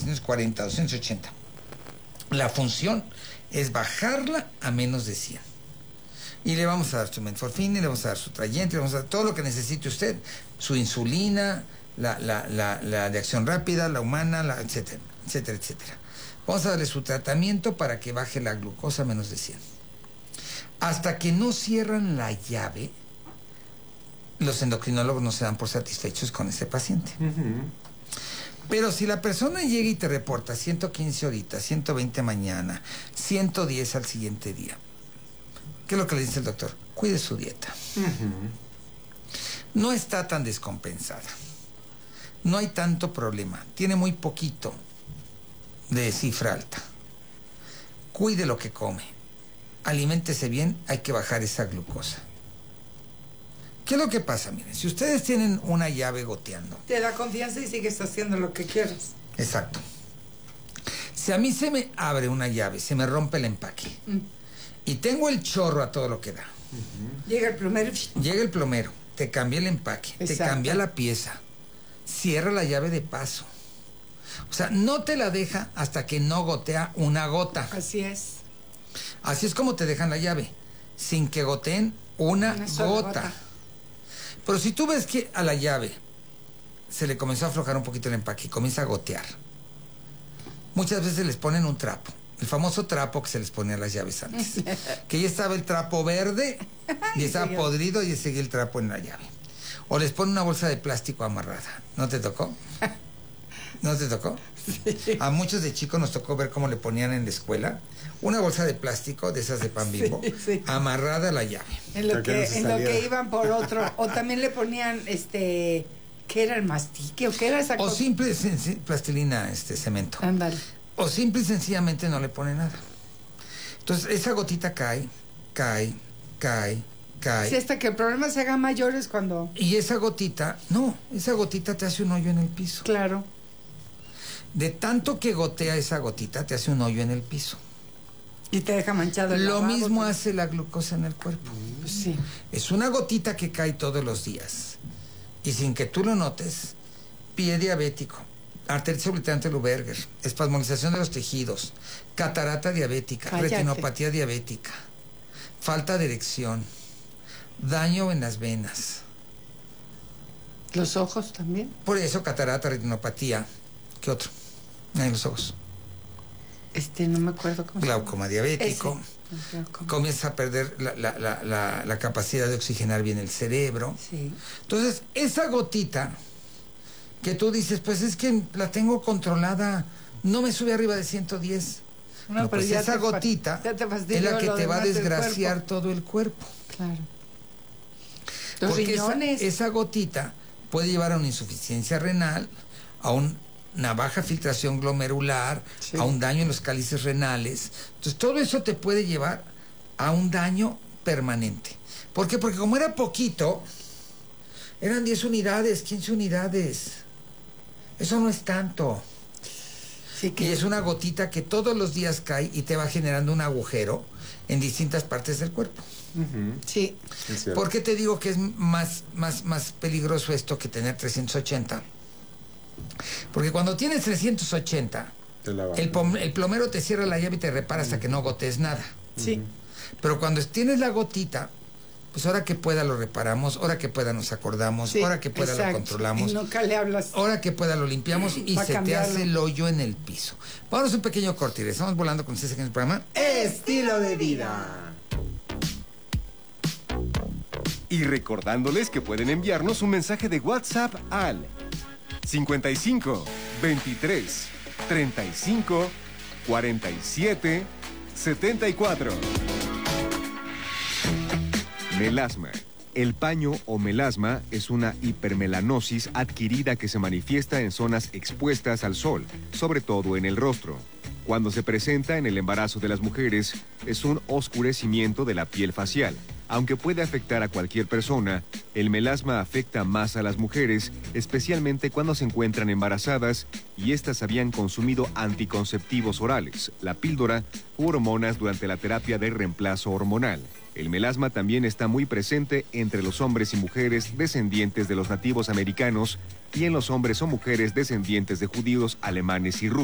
340, 280. La función es bajarla a menos de 100. Y le vamos a dar su metformina, le vamos a dar su trayente, le vamos a dar todo lo que necesite usted, su insulina, la de acción rápida, la humana, etcétera, etcétera, etcétera. Vamos a darle su tratamiento para que baje la glucosa a menos de 100. Hasta que no cierran la llave, los endocrinólogos no se dan por satisfechos con ese paciente. Pero si la persona llega y te reporta 115 ahorita, 120 mañana, 110 al siguiente día, ¿qué es lo que le dice el doctor? Cuide su dieta. No está tan descompensada. No hay tanto problema. Tiene muy poquito de cifra alta. Cuide lo que come. Aliméntese bien, hay que bajar esa glucosa. ¿Qué es lo que pasa? Miren, si ustedes tienen una llave goteando, te da confianza y sigues haciendo lo que quieras. Exacto. Si a mí se me abre una llave, se me rompe el empaque, y tengo el chorro a todo lo que da. Llega el plomero. Llega el plomero, te cambia el empaque, te cambia la pieza, cierra la llave de paso. O sea, no te la deja hasta que no gotea una gota. Así es. Así es como te dejan la llave, sin que goteen una gota. Pero si tú ves que a la llave se le comenzó a aflojar un poquito el empaque y comienza a gotear, muchas veces les ponen un trapo, el famoso trapo que se les ponía a las llaves antes, que ya estaba el trapo verde y estaba podrido y seguía el trapo en la llave. O les ponen una bolsa de plástico amarrada. ¿No te tocó? ¿No te tocó? Sí. A muchos de chicos nos tocó ver cómo le ponían en la escuela una bolsa de plástico, de esas de pan Bimbo, amarrada a la llave. En lo que iban por otro. O también le ponían, ¿qué era el mastique? ¿O qué era esa cosa? O simple plastilina, cemento. Ándale. O simple y sencillamente no le pone nada. Entonces, esa gotita cae. Sí, hasta que el problema se haga mayor es cuando... Y esa gotita te hace un hoyo en el piso. Claro. De tanto que gotea esa gotita, te hace un hoyo en el piso. Y te deja manchado el lavabo. Lo mismo hace la glucosa en el cuerpo. Sí. Es una gotita que cae todos los días. Y sin que tú lo notes, pie diabético, arteritis obliterante Luberger, espasmolización de los tejidos, catarata diabética, retinopatía diabética, falta de erección, daño en las venas. ¿Los ojos también? Por eso, catarata, retinopatía. ¿Qué otro? En los ojos. No me acuerdo cómo se llama. Glaucoma diabético. Comienza a perder la capacidad de oxigenar bien el cerebro. Sí. Entonces, esa gotita que tú dices, pues es que la tengo controlada, no me sube arriba de 110. No, pues esa gotita es la que te va a desgraciar todo el cuerpo. Claro. Porque esa gotita puede llevar a una insuficiencia renal, a una baja filtración glomerular, a un daño en los cálices renales. Entonces todo eso te puede llevar a un daño permanente. ¿Por qué? Porque como era poquito, eran 10 unidades, 15 unidades. Eso no es tanto. Sí, y es una gotita que todos los días cae y te va generando un agujero en distintas partes del cuerpo. Sí. ¿Por qué te digo que es más peligroso esto que tener 380? Porque cuando tienes 380, el plomero te cierra la llave y te repara hasta que no gotees nada. Sí. Pero cuando tienes la gotita, pues ahora que pueda lo reparamos, ahora que pueda nos acordamos, ahora que pueda lo controlamos. Y nunca le hablas. Ahora que pueda lo limpiamos y se te hace el hoyo en el piso. Vamos a un pequeño corte y estamos volando con ustedes aquí en el programa Estilo de Vida. Y recordándoles que pueden enviarnos un mensaje de WhatsApp al 55 23 35 47 74. Melasma. El paño o melasma es una hipermelanosis adquirida que se manifiesta en zonas expuestas al sol, sobre todo en el rostro. Cuando se presenta en el embarazo de las mujeres, es un oscurecimiento de la piel facial. Aunque puede afectar a cualquier persona, el melasma afecta más a las mujeres, especialmente cuando se encuentran embarazadas y éstas habían consumido anticonceptivos orales, la píldora u hormonas durante la terapia de reemplazo hormonal. El melasma también está muy presente entre los hombres y mujeres descendientes de los nativos americanos y en los hombres o mujeres descendientes de judíos, alemanes y rusos.